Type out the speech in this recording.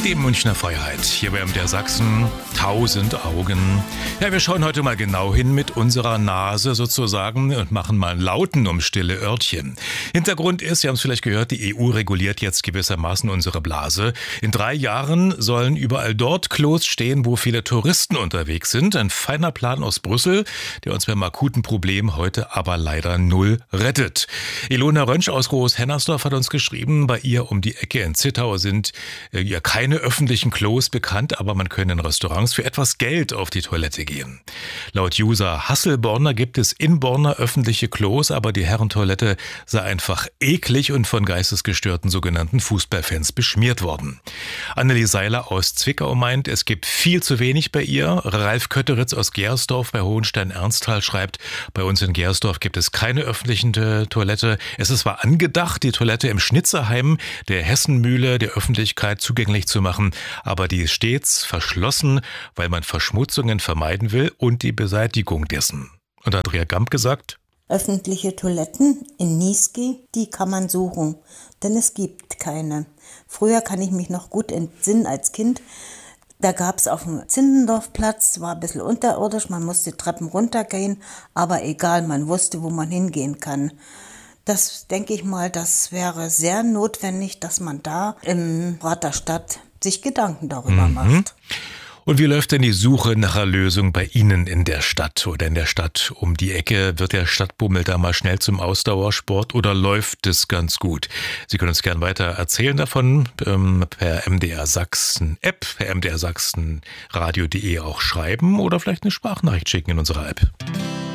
Die Münchner Freiheit. Hier bei MDR Sachsen. 1000 Augen. Ja, wir schauen heute mal genau hin mit unserer Nase sozusagen und machen mal einen Lauten um stille Örtchen. Hintergrund ist, Sie haben es vielleicht gehört, die EU reguliert jetzt gewissermaßen unsere Blase. In 3 Jahren sollen überall dort Klos stehen, wo viele Touristen unterwegs sind. Ein feiner Plan aus Brüssel, der uns beim akuten Problem heute aber leider null rettet. Ilona Rönsch aus Groß-Hennersdorf hat uns geschrieben, bei ihr um die Ecke in Zittau sind ja keine öffentlichen Klos bekannt, aber man könne in Restaurants für etwas Geld auf die Toilette gehen. Laut User Hasselborner gibt es in Borna öffentliche Klos, aber die Herrentoilette sei einfach eklig und von geistesgestörten sogenannten Fußballfans beschmiert worden. Annelie Seiler aus Zwickau meint, es gibt viel zu wenig bei ihr. Ralf Kötteritz aus Gersdorf bei Hohenstein-Ernsthal schreibt, bei uns in Gersdorf gibt es keine öffentlichen Toilette. Es ist zwar angedacht, die Toilette im Schnitzerheim der Hessenmühle der Öffentlichkeit zugänglich zu machen, aber die ist stets verschlossen, weil man Verschmutzungen vermeiden will und die Beseitigung dessen. Und Andrea Gamp gesagt: Öffentliche Toiletten in Niesky, die kann man suchen, denn es gibt keine. Früher kann ich mich noch gut entsinnen als Kind. Da gab es auf dem Zindendorfplatz, war ein bisschen unterirdisch, man musste Treppen runtergehen, aber egal, man wusste, wo man hingehen kann. Das denke ich mal, das wäre sehr notwendig, dass man da im Rat der Stadt sich Gedanken darüber macht. Und wie läuft denn die Suche nach einer Lösung bei Ihnen in der Stadt oder in der Stadt um die Ecke? Wird der Stadtbummel da mal schnell zum Ausdauersport oder läuft es ganz gut? Sie können uns gern weiter erzählen davon per MDR Sachsen App, per MDR Sachsen Radio.de auch schreiben oder vielleicht eine Sprachnachricht schicken in unserer App.